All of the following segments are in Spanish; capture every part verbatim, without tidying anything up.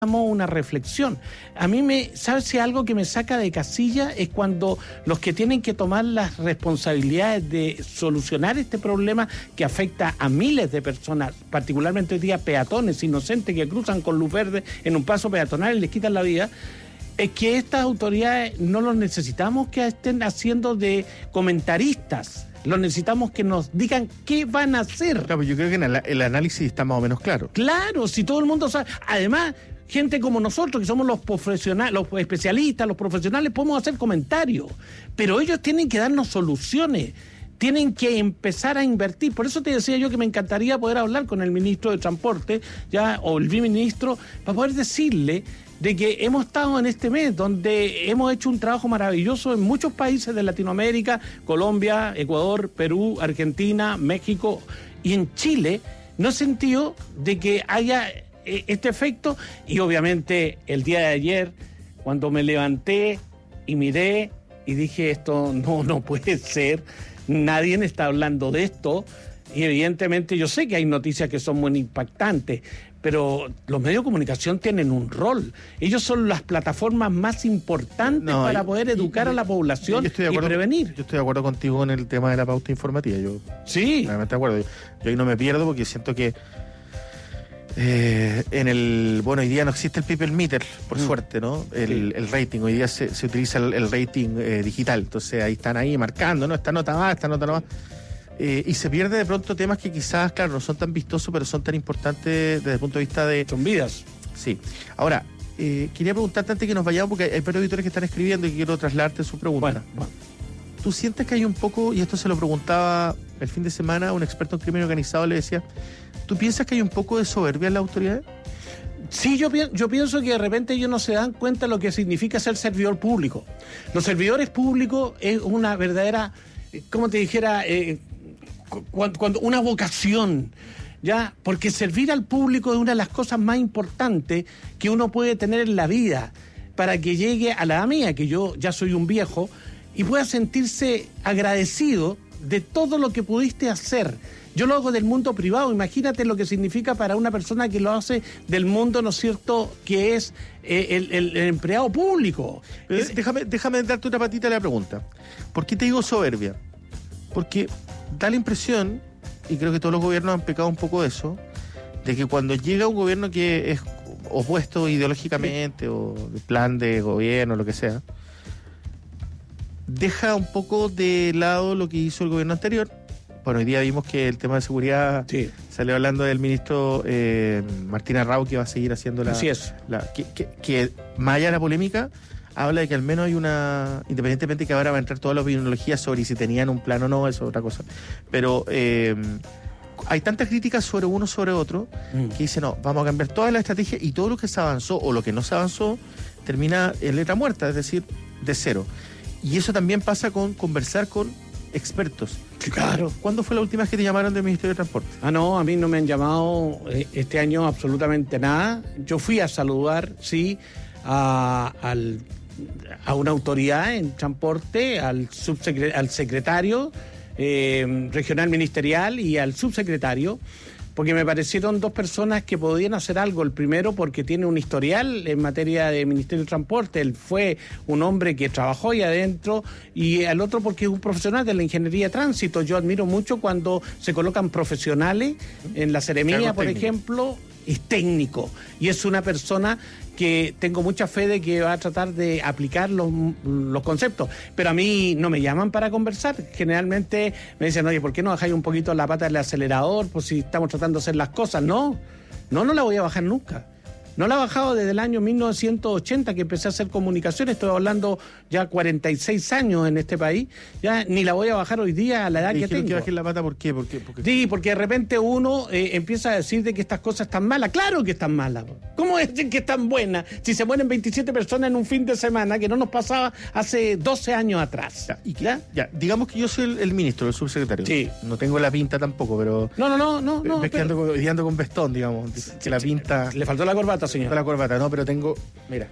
una reflexión. A mí me, ¿sabes si algo que me saca de casilla? Es cuando los que tienen que tomar las responsabilidades de solucionar este problema que afecta a miles de personas, particularmente hoy día peatones inocentes que cruzan con luz verde en un paso peatonal y les quitan la vida, es que estas autoridades no los necesitamos que estén haciendo de comentaristas. Los necesitamos que nos digan qué van a hacer. Claro, yo creo que en el, el análisis está más o menos claro. Claro, si todo el mundo sabe. Además, gente como nosotros, que somos los profesionales, los especialistas, los profesionales, podemos hacer comentarios. Pero ellos tienen que darnos soluciones. Tienen que empezar a invertir. Por eso te decía yo que me encantaría poder hablar con el ministro de Transporte, ya, o el viceministro, para poder decirle de que hemos estado en este mes donde hemos hecho un trabajo maravilloso en muchos países de Latinoamérica, Colombia, Ecuador, Perú, Argentina, México, y en Chile no he sentido de que haya eh, este efecto. Y obviamente el día de ayer, cuando me levanté y miré y dije, esto no, no puede ser, nadie está hablando de esto, y evidentemente yo sé que hay noticias que son muy impactantes, pero los medios de comunicación tienen un rol. Ellos son las plataformas más importantes no, para poder y, educar y, a la población y acuerdo, prevenir. Yo estoy de acuerdo contigo en el tema de la pauta informativa. Yo sí. Realmente de acuerdo. Yo, yo ahí no me pierdo porque siento que eh, en el... Bueno, hoy día no existe el people meter, por mm. suerte, ¿no? El, sí. el rating. Hoy día se, se utiliza el, el rating eh, digital. Entonces ahí están ahí marcando, ¿no? Esta nota va, esta nota no va. Eh, y se pierde de pronto temas que quizás, claro, no son tan vistosos, pero son tan importantes desde el punto de vista de... Son vidas. Sí. Ahora, eh, quería preguntarte antes que nos vayamos, porque hay varios auditores que están escribiendo y quiero trasladarte su pregunta. Bueno, bueno. ¿Tú sientes que hay un poco, y esto se lo preguntaba el fin de semana a un experto en crimen organizado, le decía, ¿tú piensas que hay un poco de soberbia en las autoridades? Sí, yo, yo pienso que de repente ellos no se dan cuenta de lo que significa ser servidor público. Los servidores públicos es una verdadera, ¿cómo te dijera? Eh, Cuando, cuando una vocación, ya, porque servir al público es una de las cosas más importantes que uno puede tener en la vida, para que llegue a la edad mía, que yo ya soy un viejo, y pueda sentirse agradecido de todo lo que pudiste hacer. Yo lo hago del mundo privado, imagínate lo que significa para una persona que lo hace del mundo, ¿no es cierto?, que es eh, el, el, el empleado público. Es, déjame, déjame darte una patita a la pregunta. ¿Por qué te digo soberbia? Porque da la impresión, y creo que todos los gobiernos han pecado un poco de eso, de que cuando llega un gobierno que es opuesto ideológicamente, sí, o de plan de gobierno, lo que sea, deja un poco de lado lo que hizo el gobierno anterior. Bueno, hoy día vimos que el tema de seguridad, sí, salió hablando del ministro eh, Martín Arrau, que va a seguir haciendo la... Así es. La, que, que, que más allá de la polémica, habla de que al menos hay una, independientemente que ahora va a entrar toda la opiniología sobre si tenían un plan o no, eso es otra cosa, pero eh, hay tantas críticas sobre uno sobre otro, mm. que dicen, no, vamos a cambiar toda la estrategia, y todo lo que se avanzó o lo que no se avanzó termina en letra muerta, es decir, de cero. Y eso también pasa con conversar con expertos. Claro. ¿Cuándo fue la última vez que te llamaron del Ministerio de Transporte? Ah, no, a mí no me han llamado este año absolutamente nada. Yo fui a saludar, sí, a, al... a una autoridad en transporte, al, subsecre- al secretario eh, regional ministerial y al subsecretario, porque me parecieron dos personas que podían hacer algo. El primero porque tiene un historial en materia de Ministerio de Transporte, él fue un hombre que trabajó ahí adentro, y al otro porque es un profesional de la ingeniería de tránsito. Yo admiro mucho cuando se colocan profesionales en la Seremía, por ejemplo, es técnico, y es una persona que tengo mucha fe de que va a tratar de aplicar los, los conceptos. Pero a mí no me llaman para conversar. Generalmente me dicen, oye, ¿por qué no bajáis un poquito la pata del acelerador? Pues si estamos tratando de hacer las cosas. No, no, no la voy a bajar nunca. No la he bajado desde el año mil novecientos ochenta que empecé a hacer comunicaciones. Estoy hablando ya cuarenta y seis años en este país. Ya ni la voy a bajar hoy día a la edad que tengo. Que bajes la pata, ¿por qué? ¿Por qué? Porque... Sí, porque de repente uno eh, empieza a decir de que estas cosas están malas. ¡Claro que están malas! ¿Cómo decir que están buenas si se mueren veintisiete personas en un fin de semana que no nos pasaba hace doce años atrás? Ya, ¿y qué? ¿Ya? Ya, digamos que yo soy el, el ministro, el subsecretario. Sí. No tengo la pinta tampoco, pero... No, no, no, no. no ves pero... que ando, ando con vestón, digamos. Que la pinta... Le faltó la corbata, señor. La corbata, no, pero tengo... Mira.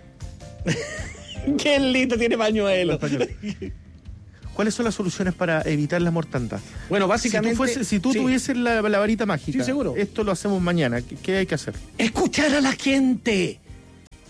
Qué lindo, tiene pañuelo. ¿Cuáles son las soluciones para evitar la mortandad? Bueno, básicamente... Si tú, fuese, si tú sí. tuvieses la, la varita mágica, sí, seguro. Esto lo hacemos mañana, ¿qué, qué hay que hacer? Escuchar a la gente.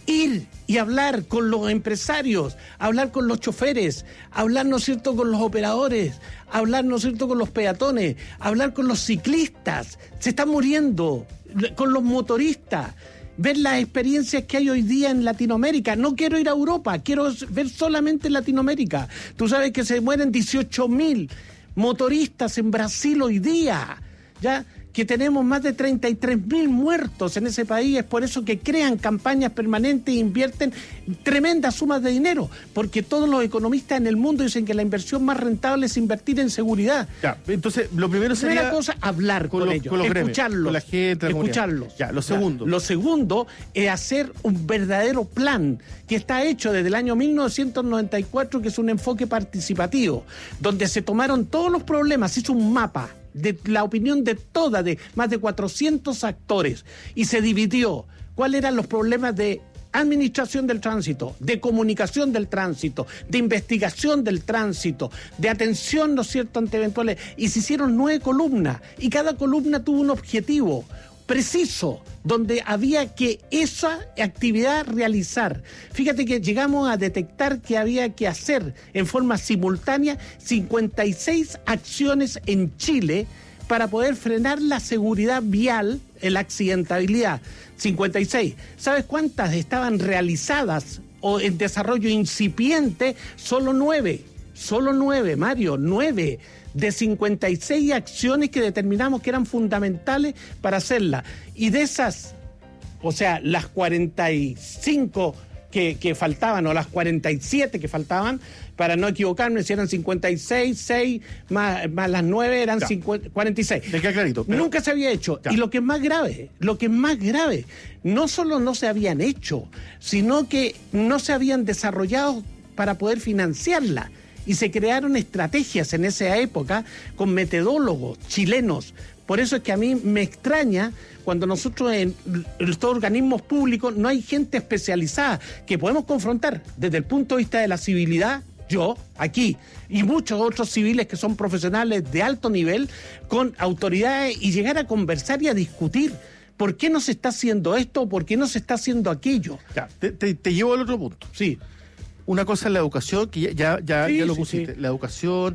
ir y hablar con los empresarios, hablar con los choferes, hablar, ¿no es cierto?, con los operadores, hablar, ¿no es cierto?, con los peatones, hablar con los ciclistas, se están muriendo, con los motoristas, ver las experiencias que hay hoy día en Latinoamérica. No quiero ir a Europa, quiero ver solamente en Latinoamérica. Tú sabes que se mueren dieciocho mil motoristas en Brasil hoy día, ¿ya?, que tenemos más de treinta y tres mil muertos en ese país. Es por eso que crean campañas permanentes e invierten tremendas sumas de dinero, porque todos los economistas en el mundo dicen que la inversión más rentable es invertir en seguridad. Ya, entonces lo primero sería... Primera cosa, hablar con, con los, ellos, con los escucharlos, gremios, con la gente, la escucharlos. Ya, lo segundo. Ya, lo segundo es hacer un verdadero plan que está hecho desde el año mil novecientos noventa y cuatro, que es un enfoque participativo, donde se tomaron todos los problemas, hizo un mapa de la opinión de toda, de más de cuatrocientos actores, y se dividió cuáles eran los problemas de administración del tránsito, de comunicación del tránsito, de investigación del tránsito, de atención, ¿no es cierto?, ante eventuales, y se hicieron nueve columnas, y cada columna tuvo un objetivo preciso, donde había que esa actividad realizar. Fíjate que llegamos a detectar que había que hacer en forma simultánea cincuenta y seis acciones en Chile para poder frenar la seguridad vial, la accidentabilidad. cincuenta y seis. ¿Sabes cuántas estaban realizadas o en desarrollo incipiente? Solo nueve. Solo nueve, Mario, nueve. De cincuenta y seis acciones que determinamos que eran fundamentales para hacerla. Y de esas, o sea, las cuarenta y cinco que, que faltaban, o las cuarenta y siete que faltaban, para no equivocarme, si eran cincuenta y seis, seis, más, más las nueve eran cincuenta, cuarenta y seis. Me queda clarito. Pero... Nunca se había hecho. Ya. Y lo que es más grave, lo que es más grave, no solo no se habían hecho, sino que no se habían desarrollado para poder financiarla. Y se crearon estrategias en esa época con metodólogos chilenos. Por eso es que a mí me extraña cuando nosotros en estos organismos públicos no hay gente especializada que podemos confrontar desde el punto de vista de la civilidad, yo, aquí, y muchos otros civiles que son profesionales de alto nivel, con autoridades, y llegar a conversar y a discutir. ¿Por qué no se está haciendo esto o por qué no se está haciendo aquello? Ya, te, te, te llevo al otro punto. Sí. Una cosa es la educación, que ya, ya, ya, sí, ya lo sí, pusiste. Sí. La educación,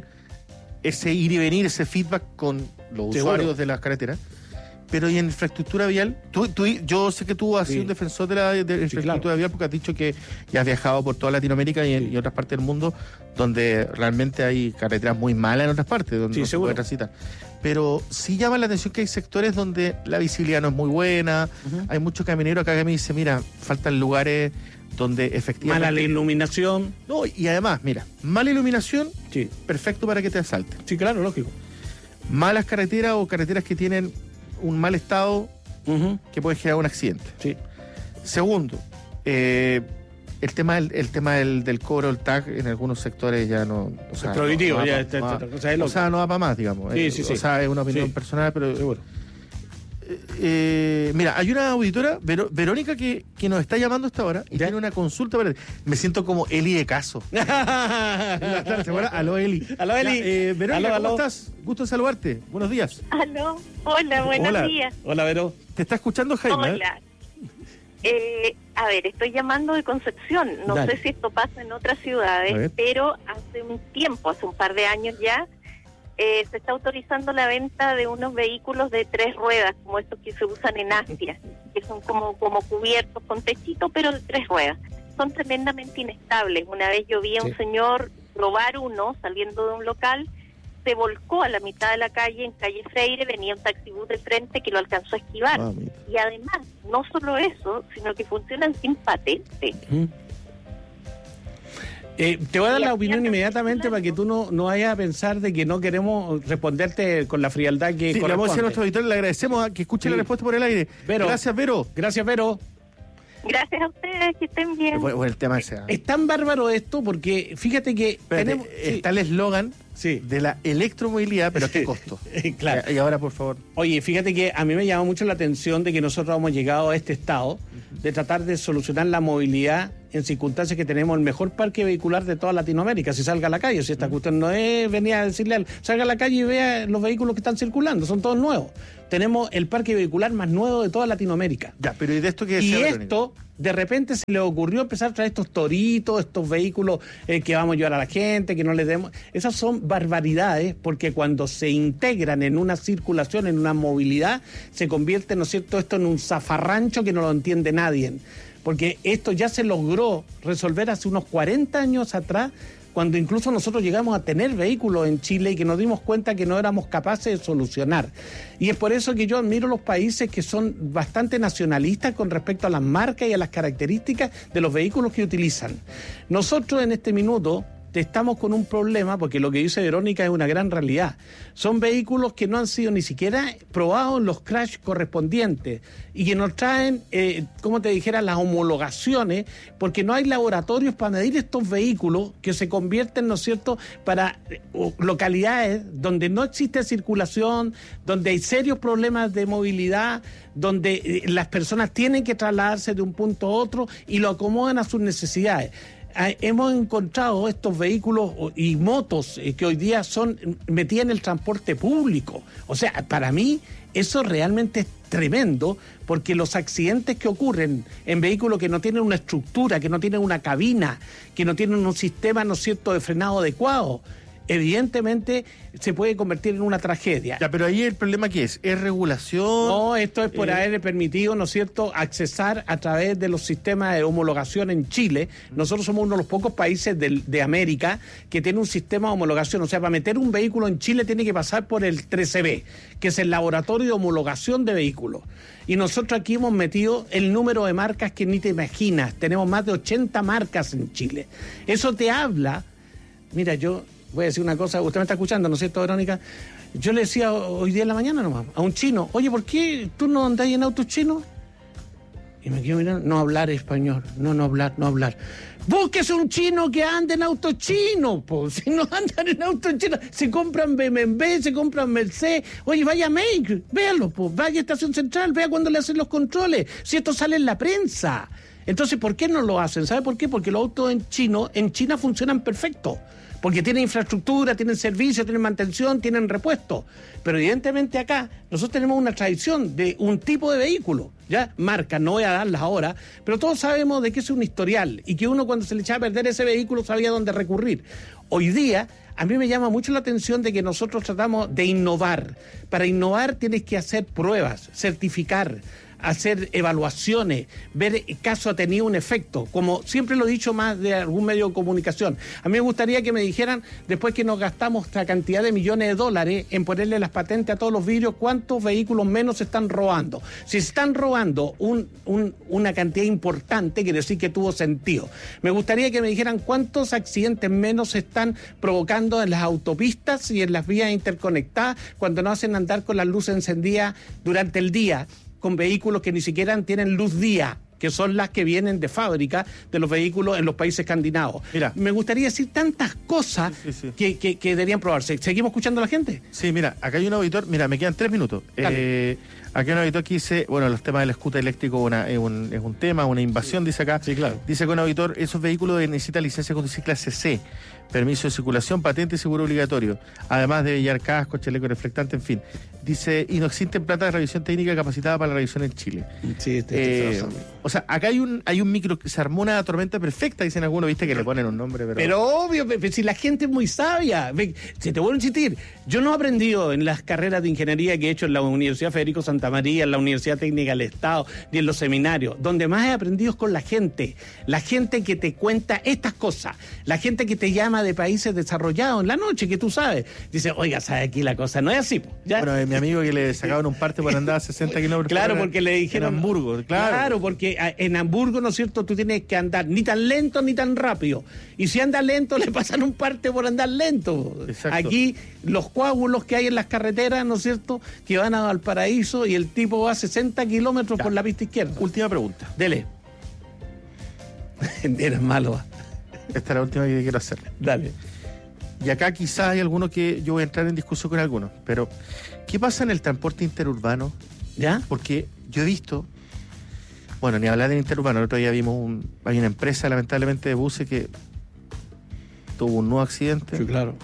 ese ir y venir, ese feedback con los Seguro. usuarios de las carreteras. Pero y en infraestructura vial, tú, tú, yo sé que tú has sí. sido un defensor de la de, de sí, infraestructura claro. vial, porque has dicho que ya has viajado por toda Latinoamérica y, sí. y otras partes del mundo donde realmente hay carreteras muy malas en otras partes, donde sí, no seguro. se puede transitar. Pero sí llama la atención que hay sectores donde la visibilidad no es muy buena, uh-huh. hay muchos camineros acá que me dicen, mira, faltan lugares donde efectivamente... Mala la iluminación. No, y además, mira, mala iluminación, sí. perfecto para que te asalten. Sí, claro, lógico. Malas carreteras o carreteras que tienen un mal estado, uh-huh. que puede generar un accidente. Sí. Segundo, eh, el tema del, el tema del, del cobro, el tag, en algunos sectores ya no... O sea, es prohibitivo, no, no ya. Va, Este, no, este, va, o sea, o sea, no va para más, digamos. Sí, eh, sí, o sí. sea, es una opinión sí. personal, pero... Seguro. Eh, mira, hay una auditora, Ver- Verónica, que, que nos está llamando hasta ahora y ¿Ya? tiene una consulta para... Me siento como Eli de caso. ¿Se acuerda? Aló, Eli. Aló, Eli. Ya, eh, Verónica, aló, ¿cómo aló. estás? Gusto en saludarte. Buenos días. Aló, hola, buenos Hola. días. Hola, Vero. ¿Te está escuchando, Jaime? Hola. Eh, a ver, estoy llamando de Concepción. No Dale. sé si esto pasa en otras A ciudades, ver. pero hace un tiempo, hace un par de años ya, eh, se está autorizando la venta de unos vehículos de tres ruedas, como estos que se usan en Asia, que son como, como cubiertos con techito, pero de tres ruedas. Son tremendamente inestables. Una vez yo vi a un Sí. señor robar uno saliendo de un local, se volcó a la mitad de la calle, en calle Freire, venía un taxibús de frente que lo alcanzó a esquivar. Ah, mira. Y además, no solo eso, sino que funcionan sin patente. ¿Mm? Eh, te voy a dar Y la aquí opinión anda inmediatamente circulando. para que tú no, no vayas a pensar de que no queremos responderte con la frialdad que Sí, le vamos a decir a corresponde. nuestro auditor, le agradecemos a que escuche Sí. la respuesta por el aire. Vero. Gracias, Vero. Gracias, Vero. Gracias a ustedes, que estén bien. Bueno, bueno, el tema ese. ¿eh? Es tan bárbaro esto porque fíjate que Espérate, tenemos... sí, está el eslogan sí. de la electromovilidad, pero ¿a qué costo? Claro. Y ahora, por favor. Oye, fíjate que a mí me llama mucho la atención de que nosotros hemos llegado a este estado de tratar de solucionar la movilidad en circunstancias que tenemos el mejor parque vehicular de toda Latinoamérica. Si salga a la calle, si esta cuestión no es venir a decirle, al, salga a la calle y vea los vehículos que están circulando, son todos nuevos. Tenemos el parque vehicular más nuevo de toda Latinoamérica. Ya, pero ¿y de esto qué Y decía esto, de repente se le ocurrió empezar a traer estos toritos, estos vehículos eh, que vamos a llevar a la gente, que no les demos... Esas son barbaridades, porque cuando se integran en una circulación, en una movilidad, se convierte, ¿no es cierto?, esto en un zafarrancho que no lo entiende nadie. Porque esto ya se logró resolver hace unos cuarenta años atrás, cuando incluso nosotros llegamos a tener vehículos en Chile y que nos dimos cuenta que no éramos capaces de solucionar. Y es por eso que yo admiro los países que son bastante nacionalistas con respecto a las marcas y a las características de los vehículos que utilizan. Nosotros en este minuto estamos con un problema, porque lo que dice Verónica es una gran realidad. Son vehículos que no han sido ni siquiera probados en los crash correspondientes y que nos traen, eh, como te dijera, las homologaciones, porque no hay laboratorios para medir estos vehículos que se convierten, ¿no es cierto?, para eh, localidades donde no existe circulación, donde hay serios problemas de movilidad, donde eh, las personas tienen que trasladarse de un punto a otro y lo acomodan a sus necesidades. Hemos encontrado estos vehículos y motos que hoy día son metidas en el transporte público. O sea, para mí eso realmente es tremendo, porque los accidentes que ocurren en vehículos que no tienen una estructura, que no tienen una cabina, que no tienen un sistema, ¿no es cierto?, de frenado adecuado, evidentemente se puede convertir en una tragedia. Ya, pero ahí el problema ¿qué es? ¿Es regulación? No, esto es por eh... haber permitido, ¿no es cierto?, accesar a través de los sistemas de homologación en Chile. Nosotros somos uno de los pocos países de, de América que tiene un sistema de homologación. O sea, para meter un vehículo en Chile tiene que pasar por el trece B, que es el laboratorio de homologación de vehículos. Y nosotros aquí hemos metido el número de marcas que ni te imaginas. Tenemos más de ochenta marcas en Chile. Eso te habla... Mira, yo... Voy a decir una cosa, usted me está escuchando, ¿no es cierto, Verónica? Yo le decía hoy día en la mañana nomás, a un chino, oye, ¿por qué tú no andás en autos chinos? Y me quedo mirando, no hablar español, no, no hablar, no hablar. Búsquese un chino que ande en autos chinos, pues. Si no andan en autos chinos, se compran B M W, se compran Mercedes. Oye, vaya a Make, véanlo, pues. Vaya a Estación Central, vea cuando le hacen los controles. Si esto sale en la prensa. Entonces, ¿por qué no lo hacen? ¿Sabe por qué? Porque los autos en chino, en China funcionan perfecto. Porque tienen infraestructura, tienen servicio, tienen mantención, tienen repuesto. Pero evidentemente acá nosotros tenemos una tradición de un tipo de vehículo, ya marca, no voy a darlas ahora, pero todos sabemos de que es un historial y que uno cuando se le echaba a perder ese vehículo sabía dónde recurrir. Hoy día a mí me llama mucho la atención de que nosotros tratamos de innovar. Para innovar tienes que hacer pruebas, certificar, hacer evaluaciones, ver caso ha tenido un efecto, como siempre lo he dicho más de algún medio de comunicación. A mí me gustaría que me dijeran, después que nos gastamos esta cantidad de millones de dólares en ponerle las patentes a todos los vidrios, ¿cuántos vehículos menos se están robando? Si se están robando un, un, una cantidad importante, quiere decir que tuvo sentido. Me gustaría que me dijeran cuántos accidentes menos se están provocando en las autopistas y en las vías interconectadas cuando nos hacen andar con las luces encendidas durante el día, con vehículos que ni siquiera tienen luz día, que son las que vienen de fábrica de los vehículos en los países escandinavos. Mira, me gustaría decir tantas cosas sí, sí, sí. Que, que, que deberían probarse. ¿Seguimos escuchando a la gente? Sí, mira, acá hay un auditor, mira, me quedan tres minutos. Eh, acá hay un auditor que dice, bueno, los temas del scooter eléctrico una, es, un, es un tema, una invasión, sí. dice acá. Sí, claro. Dice que un auditor, esos vehículos necesitan licencia de conducir clase C, permiso de circulación, patente y seguro obligatorio, además de llevar casco, chaleco reflectante, en fin. Dice, y no existen plata de revisión técnica capacitada para la revisión en Chile. Sí, este, eh, o sea, acá hay un hay un micro, se armó una tormenta perfecta, dicen algunos, viste que le ponen un nombre, pero... Pero obvio, Pepe, si la gente es muy sabia. Si te vuelvo a insistir, yo no he aprendido en las carreras de ingeniería que he hecho en la Universidad Federico Santa María, en la Universidad Técnica del Estado, ni en los seminarios. Donde más he aprendido es con la gente. La gente que te cuenta estas cosas. La gente que te llama de países desarrollados en la noche, que tú sabes. Dice, oiga, ¿sabe aquí la cosa? No es así, ¿ya? Bueno, eh, mi amigo que le sacaban un parte por andar a sesenta kilómetros claro, porque le dijeron... En Hamburgo, claro. Claro, porque en Hamburgo, ¿no es cierto?, tú tienes que andar ni tan lento ni tan rápido. Y si andas lento, le pasan un parte por andar lento. Exacto. Aquí, los coágulos que hay en las carreteras, ¿no es cierto?, que van a Valparaíso y el tipo va a sesenta kilómetros por la pista izquierda. Última pregunta. Dele. Eres malo. Esta es la última que quiero hacerle. Dale. Y acá quizás hay algunos que yo voy a entrar en discusión con algunos, pero ¿qué pasa en el transporte interurbano? ¿Ya? Porque yo he visto Bueno, ni hablar del interurbano. El otro día vimos un, hay una empresa, lamentablemente, de buses que tuvo un nuevo accidente. Sí, claro.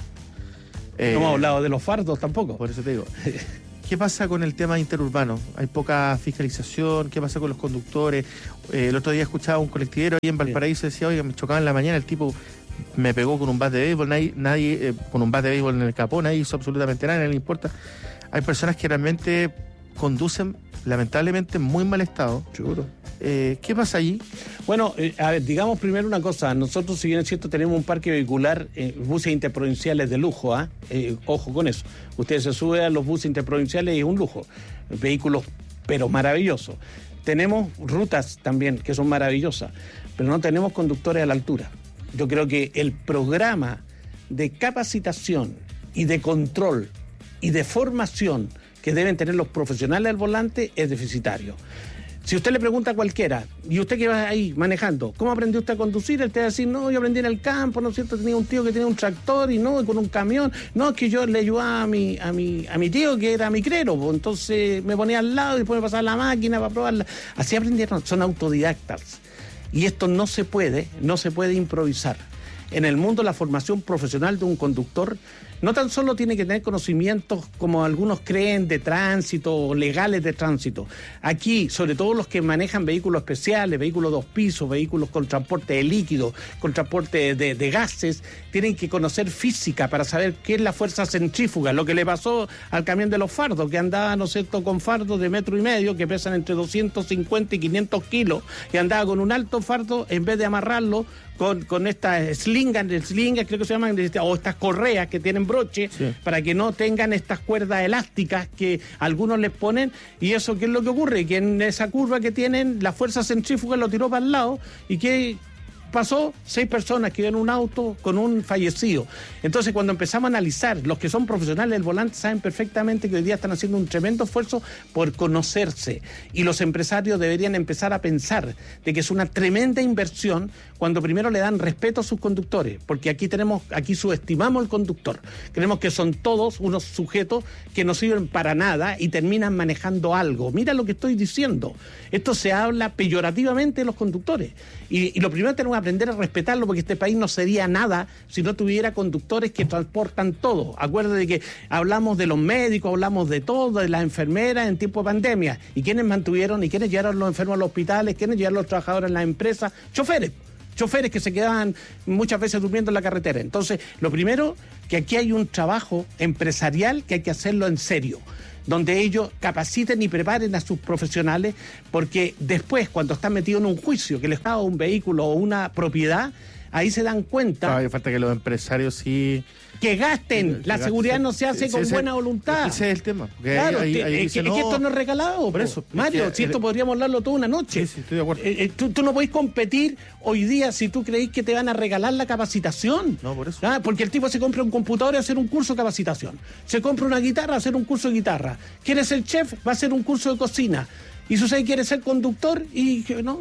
Eh, no hemos hablado de los fardos tampoco. Por eso te digo. ¿Qué pasa con el tema interurbano? Hay poca fiscalización. ¿Qué pasa con los conductores? Eh, el otro día escuchaba a un colectivero ahí en Valparaíso, decía, oiga, me chocaba en la mañana, el tipo me pegó con un bat de béisbol, nadie, nadie eh, con un bat de béisbol en el capó, nadie hizo absolutamente nada, nadie le importa. Hay personas que realmente conducen, lamentablemente, en muy mal estado. Seguro. Eh, ¿Qué pasa allí? Bueno, eh, a ver, digamos primero una cosa. Nosotros, si bien es cierto, tenemos un parque vehicular, eh, buses interprovinciales de lujo, ¿ah? ¿eh? Ojo con eso. Ustedes se suben a los buses interprovinciales y es un lujo. Vehículos, pero maravillosos. Tenemos rutas también que son maravillosas, pero no tenemos conductores a la altura. Yo creo que el programa de capacitación y de control y de formación que deben tener los profesionales al volante es deficitario. Si usted le pregunta a cualquiera, y usted que va ahí manejando, ¿cómo aprendió usted a conducir? Él te va a decir, no, yo aprendí en el campo, ¿no es cierto? Tenía un tío que tenía un tractor y no, con un camión. No, es que yo le ayudaba a mi, a mi, a mi tío que era micrero, pues, entonces me ponía al lado y después me pasaba la máquina para probarla. Así aprendieron, son autodidactas. Y esto no se puede, no se puede improvisar. En el mundo, la formación profesional de un conductor no tan solo tiene que tener conocimientos como algunos creen de tránsito o legales de tránsito. Aquí, sobre todo los que manejan vehículos especiales, vehículos dos pisos, vehículos con transporte de líquidos, con transporte de, de gases, tienen que conocer física para saber qué es la fuerza centrífuga. Lo que le pasó al camión de los fardos, que andaba, ¿no es cierto?, con fardos de metro y medio, que pesan entre doscientos cincuenta y quinientos kilos, y andaba con un alto fardo, en vez de amarrarlo con, con estas slingas, slingas creo que se llaman, o estas correas que tienen broche, sí, para que no tengan estas cuerdas elásticas que algunos les ponen. Y eso, ¿qué es lo que ocurre? Que en esa curva que tienen, la fuerza centrífuga lo tiró para el lado, y que pasó seis personas que iban en un auto con un fallecido. Entonces, cuando empezamos a analizar, los que son profesionales del volante saben perfectamente que hoy día están haciendo un tremendo esfuerzo por conocerse, y los empresarios deberían empezar a pensar de que es una tremenda inversión cuando primero le dan respeto a sus conductores, porque aquí tenemos, aquí subestimamos al conductor. Creemos que son todos unos sujetos que no sirven para nada y terminan manejando algo. Mira lo que estoy diciendo. Esto se habla peyorativamente de los conductores, y, y lo primero que tenemos que aprender a respetarlo, porque este país no sería nada si no tuviera conductores que transportan todo. Acuérdate que hablamos de los médicos, hablamos de todo, de las enfermeras en tiempo de pandemia. ¿Y quiénes mantuvieron y quiénes llevaron los enfermos a los hospitales? ¿Quiénes llevaron los trabajadores en las empresas? Choferes. Choferes que se quedaban muchas veces durmiendo en la carretera. Entonces, lo primero, que aquí hay un trabajo empresarial que hay que hacerlo en serio, donde ellos capaciten y preparen a sus profesionales, porque después, cuando están metidos en un juicio que les paga un vehículo o una propiedad, ahí se dan cuenta. Hay falta que los empresarios sí que gasten. Que la gasten. Seguridad no se hace sí, con ese, buena voluntad. Ese es el tema. Claro, ahí, ahí, ahí es, dice, que, no, es que esto no es regalado. Por eso. Mario, es que, si esto es, podríamos hablarlo toda una noche. Sí, sí, estoy de acuerdo. Eh, eh, tú, tú no podés competir hoy día si tú creís que te van a regalar la capacitación. No, por eso. ¿Ah? Porque el tipo se compra un computador y hacer un curso de capacitación. Se compra una guitarra, hacer un curso de guitarra. ¿Quiere ser chef? Va a hacer un curso de cocina. Y Susana quiere ser conductor y no,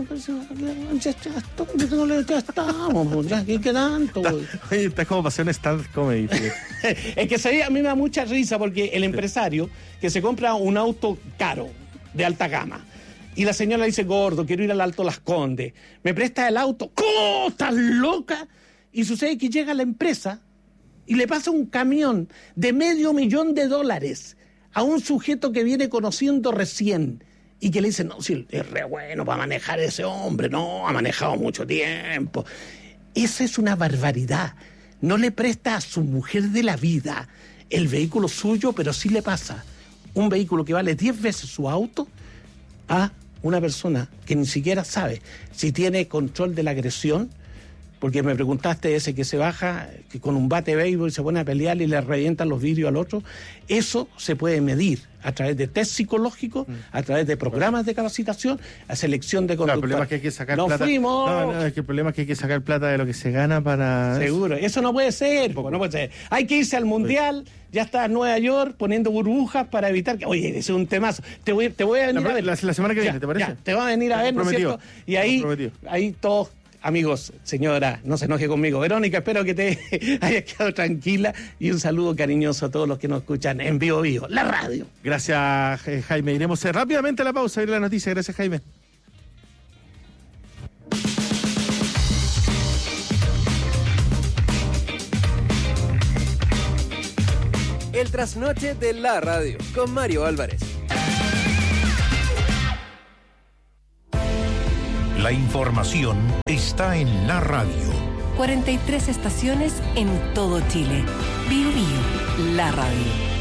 ya estamos, ya, ¿qué tanto? Oye, está como para hacer un stand comedy. Es que a mí me da mucha risa porque el empresario que se compra un auto caro, de alta gama, y la señora dice, gordo, quiero ir al Alto Las Condes, ¿me presta el auto? ¿Cómo? ¿Estás loca? Y sucede que llega a la empresa y le pasa un camión de medio millón de dólares a un sujeto que viene conociendo recién, y que le dicen, no, si es re bueno para manejar ese hombre, no, ha manejado mucho tiempo. Esa es una barbaridad. No le presta a su mujer de la vida el vehículo suyo, pero sí le pasa un vehículo que vale diez veces su auto a una persona que ni siquiera sabe si tiene control de la agresión, porque me preguntaste ese que se baja que con un bate de béisbol y se pone a pelear y le revientan los vidrios al otro. Eso se puede medir a través de test psicológicos, a través de programas de capacitación, a selección de conductores. Claro, el problema es que hay que sacar no plata. Fuimos. No, no, es que el problema es que hay que sacar plata de lo que se gana para... Seguro, eso, eso no puede ser, no puede ser. Hay que irse al Mundial, ya está en Nueva York poniendo burbujas para evitar que... Oye, ese es un temazo. Te voy, te voy a venir la, a ver. La, la semana que viene, ya, ¿te parece? Ya, te va a venir a ver, ¿no es cierto? Y ahí, ahí todos... Amigos, señora, no se enoje conmigo. Verónica, espero que te hayas quedado tranquila, y un saludo cariñoso a todos los que nos escuchan en Vivo Vivo, la radio. Gracias, Jaime. Iremos rápidamente a la pausa, a ir a la noticia. Gracias, Jaime. El trasnoche de la radio con Mario Álvarez. La información está en la radio. cuarenta y tres estaciones en todo Chile. Bio Bio, la radio.